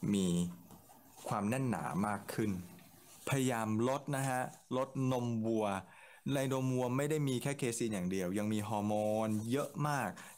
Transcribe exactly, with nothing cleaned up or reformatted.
มีความแน่นหนามากขึ้นพยายามลดนะฮะลดนมวัวในนมวัวไม่ได้มีแค่เคซีนอย่างเดียวยังมีฮอร์โมนเยอะมาก